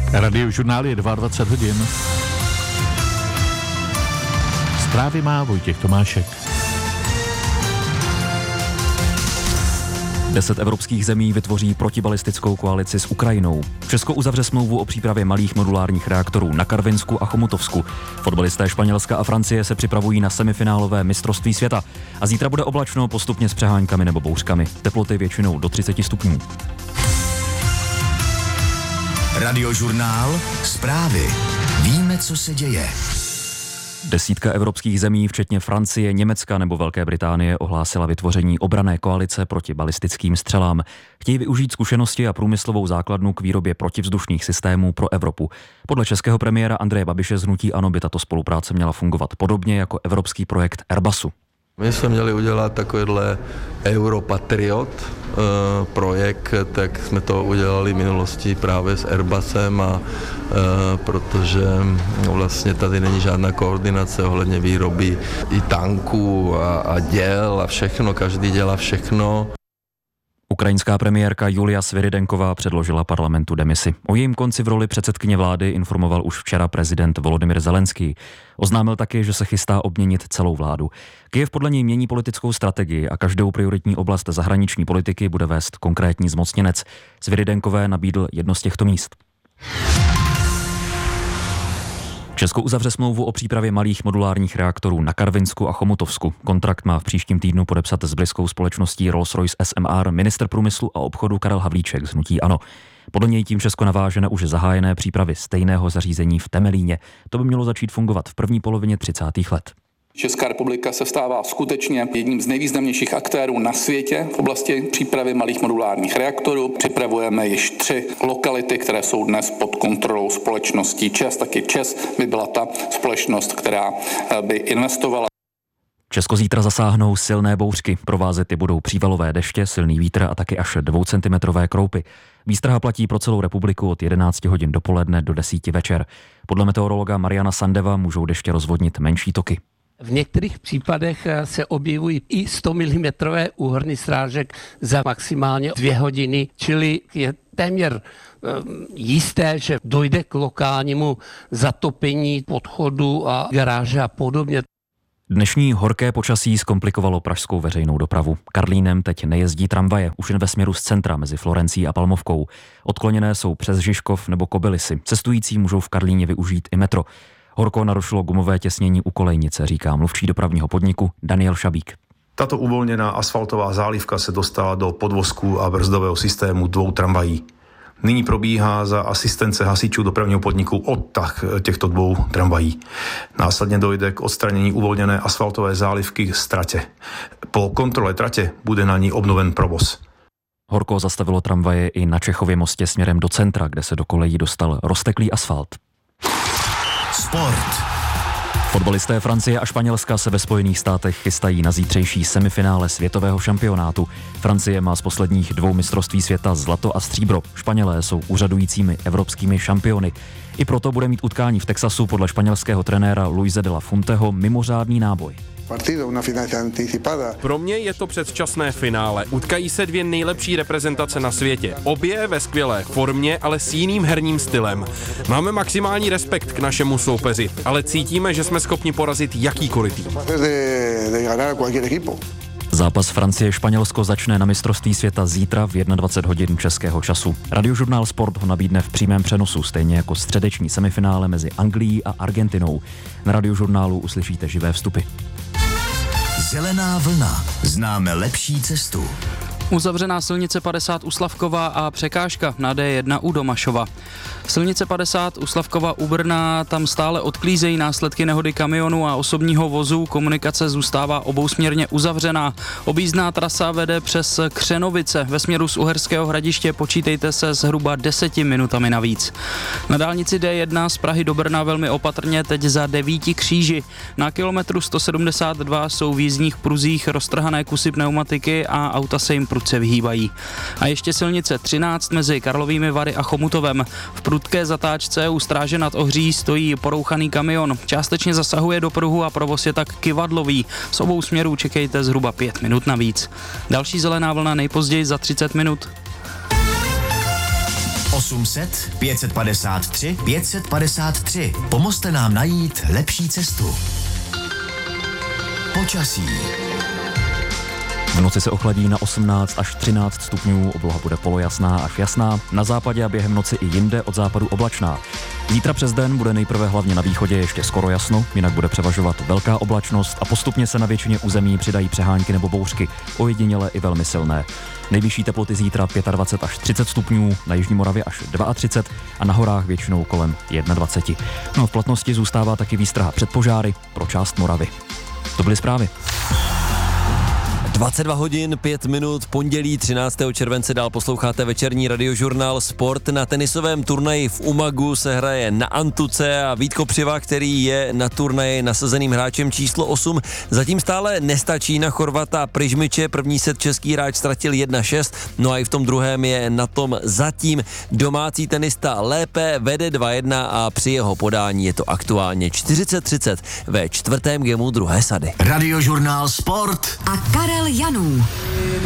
Radiožurnál je 22 hodin. Zprávy má Vojtěch Tomášek. 10 evropských zemí vytvoří protibalistickou koalici s Ukrajinou. Česko uzavře smlouvu o přípravě malých modulárních reaktorů na Karvinsku a Chomutovsku. Fotbalisté Španělska a Francie se připravují na semifinálové mistrovství světa. A zítra bude oblačno, postupně s přeháňkami nebo bouřkami. Teploty většinou do 30 stupňů. Radiožurnál, zprávy. Víme, co se děje. Desítka evropských zemí, včetně Francie, Německa nebo Velké Británie, ohlásila vytvoření obranné koalice proti balistickým střelám. Chtějí využít zkušenosti a průmyslovou základnu k výrobě protivzdušných systémů pro Evropu. Podle českého premiéra Andreje Babiše z hnutí ANO by tato spolupráce měla fungovat podobně jako evropský projekt Airbusu. My jsme měli udělat takovýhle Europatriot projekt, tak jsme to udělali v minulosti právě s Airbusem a protože vlastně tady není žádná koordinace ohledně výroby i tanků a děl a všechno, každý dělá všechno. Ukrajinská premiérka Julia Sviridenková předložila parlamentu demisi. O jejím konci v roli předsedkyně vlády informoval už včera prezident Volodymyr Zelenský. Oznámil taky, že se chystá obměnit celou vládu. Kyjev podle něj mění politickou strategii a každou prioritní oblast zahraniční politiky bude vést konkrétní zmocněnec. Sviridenkové nabídl jedno z těchto míst. Česko uzavře smlouvu o přípravě malých modulárních reaktorů na Karvinsku a Chomutovsku. Kontrakt má v příštím týdnu podepsat s britskou společností Rolls-Royce SMR ministr průmyslu a obchodu Karel Havlíček z hnutí ANO. Podle něj tím Česko naváže na už zahájené přípravy stejného zařízení v Temelíně. To by mělo začít fungovat v první polovině 30. let. Česká republika se stává skutečně jedním z nejvýznamnějších aktérů na světě v oblasti přípravy malých modulárních reaktorů. Připravujeme již 3 lokality, které jsou dnes pod kontrolou společností ČEZ. Taky ČEZ by byla ta společnost, která by investovala. Česko zítra zasáhnou silné bouřky. Provázet je budou přívalové deště, silný vítr a taky až 2cm kroupy. Výstraha platí pro celou republiku od 11 hodin dopoledne do 10 večer. Podle meteorologa Mariana Sandeva můžou deště rozvodnit menší toky. V některých případech se objevují i 100 mm úhorný srážek za maximálně 2 hodiny, čili je téměř jisté, že dojde k lokálnímu zatopení podchodu a garáže a podobně. Dnešní horké počasí zkomplikovalo pražskou veřejnou dopravu. Karlínem teď nejezdí tramvaje, už jen ve směru z centra mezi Florencí a Palmovkou. Odkloněné jsou přes Žižkov nebo Kobylisy. Cestující můžou v Karlíně využít i metro. Horko narušilo gumové těsnění u kolejnice, říká mluvčí dopravního podniku Daniel Šabík. Tato uvolněná asfaltová zálivka se dostala do podvozku a brzdového systému 2 tramvají. Nyní probíhá za asistence hasičů dopravního podniku odtah těchto 2 tramvají. Následně dojde k odstranění uvolněné asfaltové zálivky z tratě. Po kontrole tratě bude na ní obnoven provoz. Horko zastavilo tramvaje i na Čechově mostě směrem do centra, kde se do kolejí dostal rozteklý asfalt. Sport. Fotbalisté Francie a Španělska se ve Spojených státech chystají na zítřejší semifinále světového šampionátu. Francie má z posledních 2 mistrovství světa zlato a stříbro. Španělé jsou úřadujícími evropskými šampiony. I proto bude mít utkání v Texasu podle španělského trenéra Luise de la Funteho mimořádný náboj. Pro mě je to předčasné finále. Utkají se 2 nejlepší reprezentace na světě. Obě ve skvělé formě, ale s jiným herním stylem. Máme maximální respekt k našemu soupeři, ale cítíme, že jsme schopni porazit jakýkoliv tým. Zápas Francie-Španělsko začne na mistrovství světa zítra v 21 hodin českého času. Radiožurnál Sport ho nabídne v přímém přenosu, stejně jako středeční semifinále mezi Anglií a Argentinou. Na Radiožurnálu uslyšíte živé vstupy. Zelená vlna. Známe lepší cestu. Uzavřená silnice 50 u Slavkova a překážka na D1 u Domašova. Silnice 50 u Slavkova u Brna, tam stále odklízejí následky nehody kamionu a osobního vozu. Komunikace zůstává obousměrně uzavřená. Objízdná trasa vede přes Křenovice. Ve směru z Uherského Hradiště počítejte se zhruba 10 minutami navíc. Na dálnici D1 z Prahy do Brna velmi opatrně teď za 9 kříži. Na kilometru 172 jsou v jízdních pruzích roztrhané kusy pneumatiky a auta se jim prudce vyhýbají. A ještě silnice 13 mezi Karlovými Vary a Chomutovem. V prudké zatáčce u Stráže nad Ohří stojí porouchaný kamion. Částečně zasahuje do pruhu a provoz je tak kyvadlový. Z obou směrů čekejte zhruba 5 minut navíc. Další zelená vlna nejpozději za 30 minut. 800 553 553. Pomozte nám najít lepší cestu. Počasí. V noci se ochladí na 18 až 13 stupňů, obloha bude polojasná až jasná, na západě a během noci i jinde od západu oblačná. Zítra přes den bude nejprve hlavně na východě ještě skoro jasno, jinak bude převažovat velká oblačnost a postupně se na většině území přidají přehánky nebo bouřky, ojediněle i velmi silné. Nejvyšší teploty zítra 25 až 30 stupňů, na jižní Moravě až 32 a na horách většinou kolem 21. No a v platnosti zůstává taky výstraha před požáry pro část Moravy. To byly zprávy. 22 hodin, 5 minut, pondělí 13. července dál posloucháte večerní radiožurnál Sport. Na tenisovém turnaji v Umagu se hraje na Antuce a Vít Kopřiva, který je na turnaji nasazeným hráčem číslo 8, zatím stále nestačí na Chorvata Prižmiče. První set český hráč ztratil 1-6, no a i v tom druhém je na tom zatím domácí tenista lépe, vede 2-1 a při jeho podání je to aktuálně 40-30 ve čtvrtém gemu druhé sady. Radiožurnál Sport a Karel Janů.